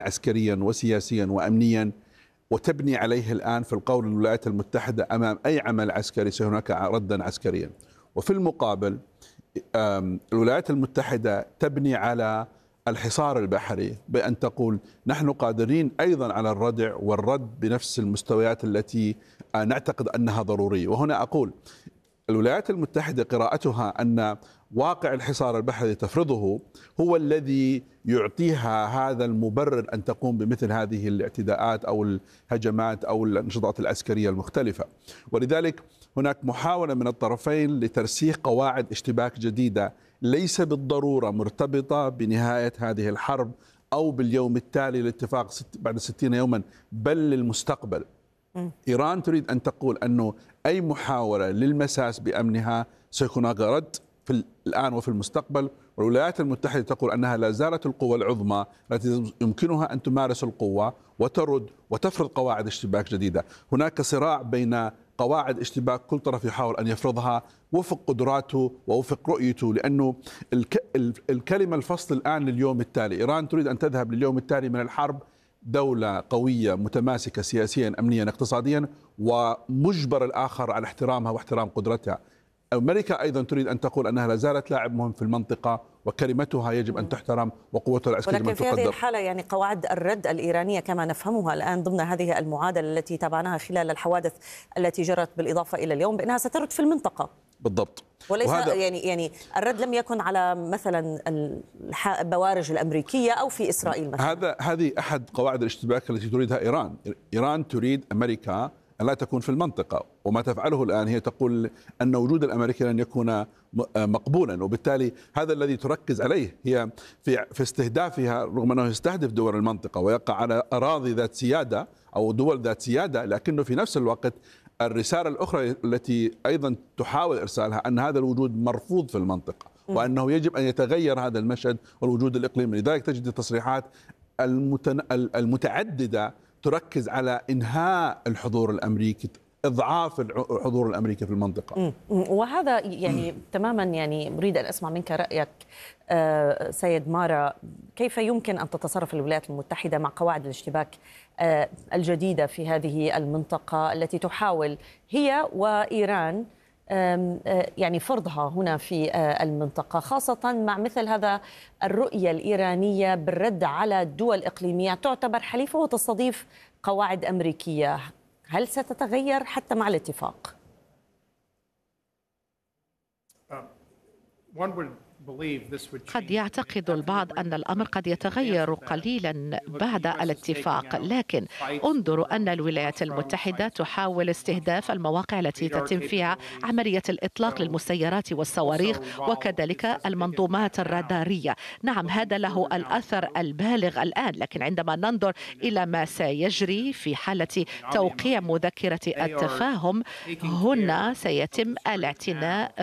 عسكريا وسياسيا وأمنيا، وتبني عليه الآن في القول الولايات المتحدة أمام أي عمل عسكري هناك ردا عسكريا. وفي المقابل الولايات المتحدة تبني على الحصار البحري بأن تقول نحن قادرين أيضا على الردع والرد بنفس المستويات التي نعتقد أنها ضرورية. وهنا أقول الولايات المتحدة قراءتها أن واقع الحصار البحري تفرضه هو الذي يعطيها هذا المبرر أن تقوم بمثل هذه الاعتداءات أو الهجمات أو النشاطات العسكرية المختلفة. ولذلك هناك محاولة من الطرفين لترسيخ قواعد اشتباك جديدة ليس بالضرورة مرتبطة بنهاية هذه الحرب أو باليوم التالي للاتفاق بعد 60 يوما، بل للمستقبل. إيران تريد أن تقول أنه أي محاولة للمساس بأمنها سيكون رد في الآن وفي المستقبل، والولايات المتحدة تقول أنها لا زالت القوى العظمى التي يمكنها أن تمارس القوة وترد وتفرض قواعد اشتباك جديدة. هناك صراع بين قواعد اشتباك كل طرف يحاول أن يفرضها وفق قدراته ووفق رؤيته، لأنه الكلمة الفصل الآن لليوم التالي. إيران تريد أن تذهب لليوم التالي من الحرب دولة قوية متماسكة سياسيا أمنيا اقتصاديا، ومجبر الآخر على احترامها واحترام قدرتها. أمريكا أيضا تريد أن تقول أنها لا زالت لاعب مهم في المنطقة وكلمتها يجب أن تحترم وقوتها العسكرية ولكن في هذه الحالة يعني قواعد الرد الإيرانية كما نفهمها الآن ضمن هذه المعادلة التي تابعناها خلال الحوادث التي جرت بالإضافة إلى اليوم بأنها سترد في المنطقة بالضبط. وليس يعني الرد لم يكن على مثلا البوارج الأمريكية أو في إسرائيل مثلا. هذه أحد قواعد الاشتباك التي تريدها إيران. إيران تريد أمريكا أن لا تكون في المنطقة، وما تفعله الآن هي تقول أن وجود الأمريكي لن يكون مقبولا، وبالتالي هذا الذي تركز عليه هي في استهدافها، رغم أنه يستهدف دول المنطقة ويقع على أراضي ذات سيادة أو دول ذات سيادة، لكنه في نفس الوقت الرسالة الأخرى التي أيضا تحاول إرسالها أن هذا الوجود مرفوض في المنطقة وأنه يجب أن يتغير هذا المشهد والوجود الإقليمي. لذلك تجد التصريحات المتعددة تركز على إنهاء الحضور الأمريكي، إضعاف الحضور الأمريكي في المنطقة. وهذا يعني تماما يعني أريد أن أسمع منك رأيك سيد مارا، كيف يمكن أن تتصرف الولايات المتحدة مع قواعد الاشتباك الجديدة في هذه المنطقة التي تحاول هي وإيران يعني فرضها هنا في المنطقة، خاصة مع مثل هذا الرؤية الإيرانية بالرد على دول إقليمية تعتبر حليفة وتستضيف قواعد أمريكية؟ هل ستتغير حتى مع الاتفاق؟ قد يعتقد البعض أن الأمر قد يتغير قليلا بعد الاتفاق، لكن انظروا أن الولايات المتحدة تحاول استهداف المواقع التي تتم فيها عملية الإطلاق للمسيرات والصواريخ وكذلك المنظومات الرادارية. نعم، هذا له الأثر البالغ الآن، لكن عندما ننظر إلى ما سيجري في حالة توقيع مذكرة التفاهم، هنا سيتم الاعتناء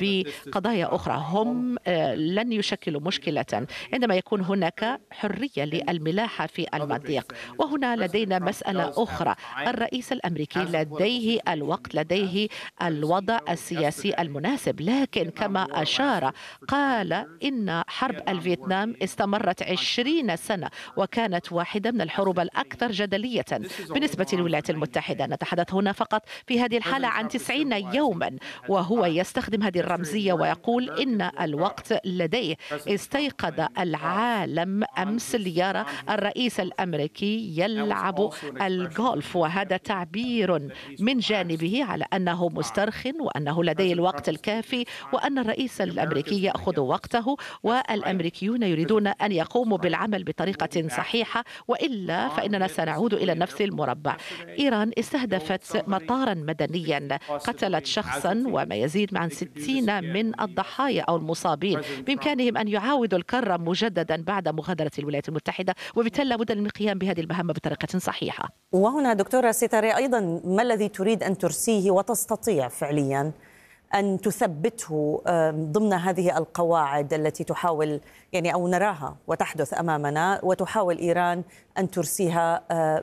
بقضايا أخرى. هم لن يشكلوا مشكلة عندما يكون هناك حرية للملاحة في المضيق. وهنا لدينا مسألة أخرى، الرئيس الأمريكي لديه الوقت، لديه الوضع السياسي المناسب، لكن كما أشار قال إن حرب الفيتنام استمرت 20 سنة وكانت واحدة من الحروب الأكثر جدلية بالنسبة للولايات المتحدة. نتحدث هنا فقط في هذه الحالة عن 90 يوما، وهو يستخدم هذه الرمزية ويقول إن الوقت لديه. استيقظ العالم أمس ليرى الرئيس الأمريكي يلعب الجولف، وهذا تعبير من جانبه على أنه مسترخٍ وأنه لديه الوقت الكافي وأن الرئيس الأمريكي يأخذ وقته، والأمريكيون يريدون أن يقوموا بالعمل بطريقة صحيحة، وإلا فإننا سنعود إلى نفس المربع. إيران استهدفت مطارا مدنيا، قتلت شخصا وما يزيد عن 60 من الضحايا أو المصابين. بإمكانهم أن يعاودوا الكرة مجددا بعد مغادرة الولايات المتحدة، وبالتالي لابد من القيام بهذه المهمة بطريقة صحيحة. وهنا دكتورة ستاري أيضا ما الذي تريد أن ترسيه وتستطيع فعليا أن تثبته ضمن هذه القواعد التي تحاول يعني أو نراها وتحدث أمامنا، وتحاول إيران أن ترسيها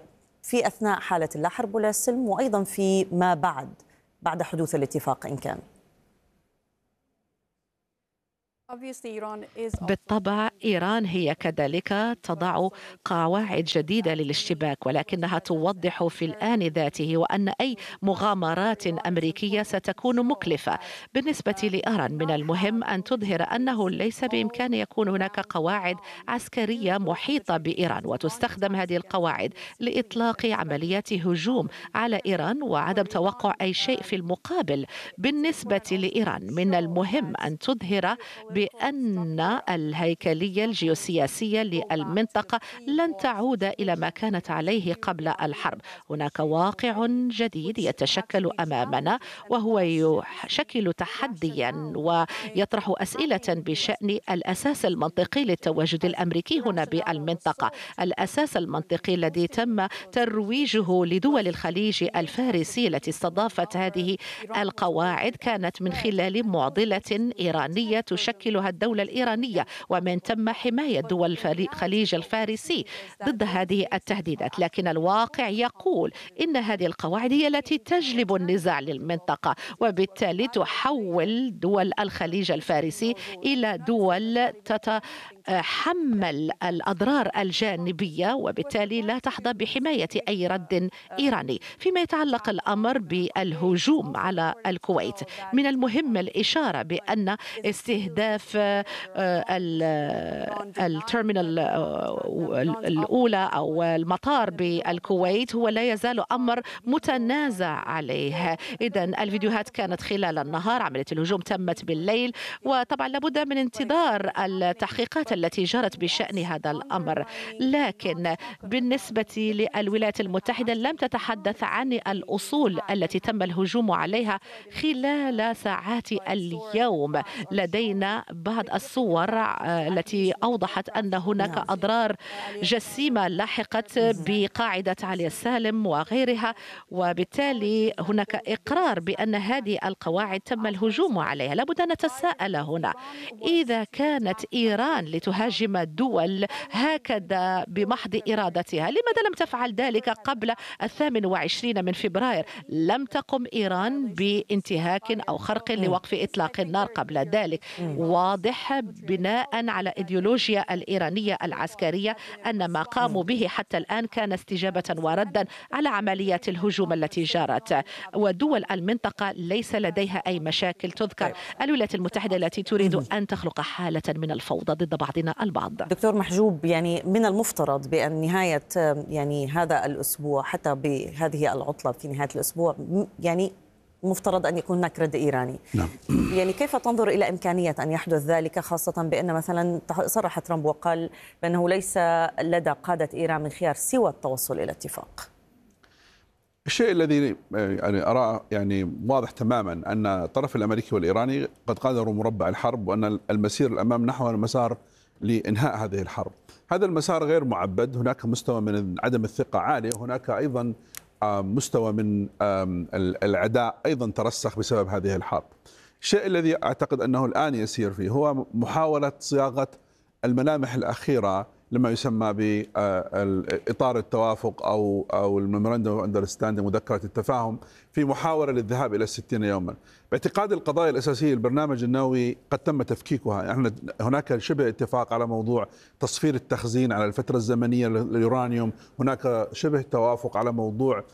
في أثناء حالة لا حرب ولا سلم، وأيضا في ما بعد حدوث الاتفاق إن كان؟ بالطبع إيران هي كذلك تضع قواعد جديدة للاشتباك، ولكنها توضح في الآن ذاته وأن أي مغامرات أمريكية ستكون مكلفة. بالنسبة لإيران من المهم أن تظهر أنه ليس بإمكان يكون هناك قواعد عسكرية محيطة بإيران، وتستخدم هذه القواعد لإطلاق عمليات هجوم على إيران وعدم توقع أي شيء في المقابل. بالنسبة لإيران من المهم أن تظهر بأن الهيكلية الجيوسياسية للمنطقة لن تعود إلى ما كانت عليه قبل الحرب. هناك واقع جديد يتشكل أمامنا، وهو يشكل تحديا ويطرح أسئلة بشأن الأساس المنطقي للتواجد الأمريكي هنا بالمنطقة. الأساس المنطقي الذي تم ترويجه لدول الخليج الفارسي التي استضافت هذه القواعد كانت من خلال معضلة إيرانية تشكلها الدولة الإيرانية، ومن ثم حماية دول الخليج الفارسي ضد هذه التهديدات. لكن الواقع يقول إن هذه القواعد هي التي تجلب النزاع للمنطقة، وبالتالي تحول دول الخليج الفارسي إلى دول تتحمل الأضرار الجانبية، وبالتالي لا تحظى بحماية أي رد إيراني. فيما يتعلق الأمر بالهجوم على الكويت، من المهم الإشارة بأن استهداف التيرمينال الأولى أو المطار بالكويت هو لا يزال أمر متنازع عليه. إذن الفيديوهات كانت خلال النهار، عملية الهجوم تمت بالليل، وطبعا لابد من انتظار التحقيقات التي جرت بشأن هذا الأمر. لكن بالنسبة للولايات المتحدة لم تتحدث عن الأصول التي تم الهجوم عليها خلال ساعات اليوم. لدينا بعض الصور التي أوضحت أن هناك أضرار جسيمة لاحقت بقاعدة علي السالم وغيرها، وبالتالي هناك إقرار بأن هذه القواعد تم الهجوم عليها. لابد أن نتساءل هنا، إذا كانت إيران لتهاجم الدول هكذا بمحض إرادتها، لماذا لم تفعل ذلك قبل 28 من فبراير؟ لم تقم إيران بانتهاك أو خرق لوقف إطلاق النار قبل ذلك. واضح بناء على إيديولوجيا الإيرانية العسكرية أن ما قاموا به حتى الآن كان استجابة وردا على عمليات الهجوم التي جرت، ودول المنطقة ليس لديها أي مشاكل. تذكر الولايات المتحدة التي تريد أن تخلق حالة من الفوضى ضد بعضنا البعض. دكتور محجوب، يعني من المفترض بأن نهاية يعني هذا الأسبوع، حتى بهذه العطلة في نهاية الأسبوع، يعني مفترض أن يكون هناك رد إيراني. نعم. يعني كيف تنظر إلى إمكانية أن يحدث ذلك، خاصة بأن مثلا صرح ترامب وقال بأنه ليس لدى قادة إيران من خيار سوى التوصل إلى اتفاق؟ الشيء الذي يعني أراه يعني واضح تماما أن الطرف الأمريكي والإيراني قد قادروا مربع الحرب، وأن المسير الأمام نحو المسار لإنهاء هذه الحرب. هذا المسار غير معبد، هناك مستوى من عدم الثقة عالي، هناك أيضا مستوى من العداء أيضا ترسخ بسبب هذه الحرب. الشيء الذي أعتقد أنه الآن يسير فيه هو محاولة صياغة الملامح الأخيرة لما يسمى بإطار التوافق أو الميموراندوم اوف اندرستاندينج، مذكرة التفاهم، في محاولة للذهاب إلى 60 يوما. باعتقاد القضايا الأساسية، البرنامج النووي قد تم تفكيكها، يعني هناك شبه اتفاق على موضوع تصفير التخزين على الفترة الزمنية لليورانيوم، هناك شبه توافق على موضوع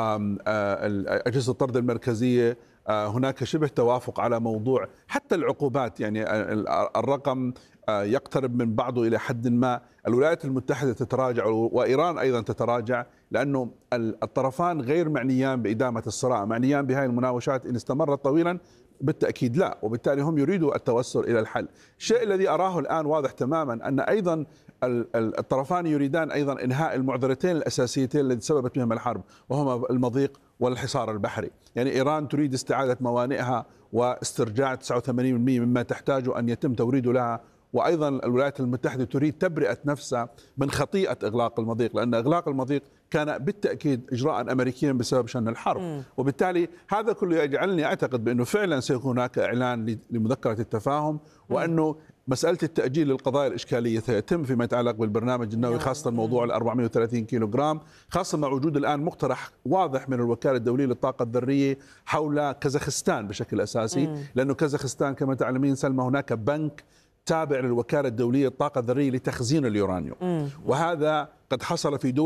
أجهزة الطرد المركزية، هناك شبه توافق على موضوع حتى العقوبات، يعني الرقم يقترب من بعضه إلى حد ما. الولايات المتحدة تتراجع وإيران أيضا تتراجع، لأنه الطرفان غير معنيان بإدامة الصراع، معنيان بهذه المناوشات إن استمرت طويلا بالتأكيد لا، وبالتالي هم يريدوا التوصل إلى الحل. الشيء الذي أراه الآن واضح تماما أن أيضا الطرفان يريدان أيضا إنهاء المعضلتين الأساسيتين التي سببت بهم الحرب، وهما المضيق والحصار البحري. يعني إيران تريد استعادة موانئها واسترجاع 89% مما تحتاج أن يتم توريده لها، وأيضا الولايات المتحدة تريد تبرئة نفسها من خطيئة إغلاق المضيق، لأن إغلاق المضيق كان بالتأكيد إجراء أمريكيا بسبب شن الحرب. وبالتالي هذا كله يجعلني أعتقد بأنه فعلا سيكون هناك إعلان لمذكرة التفاهم، وأنه مسألة التأجيل للقضايا الإشكالية سيتم فيما يتعلق بالبرنامج النووي، خاصة موضوع ال 430 كيلو جرام، خاصة مع وجود الآن مقترح واضح من الوكالة الدولية للطاقة الذرية حول كازاخستان بشكل أساسي، لأنه كازاخستان كما تعلمين سلمى هناك بنك تابع للوكالة الدولية للطاقة الذرية لتخزين اليورانيوم، وهذا قد حصل في دول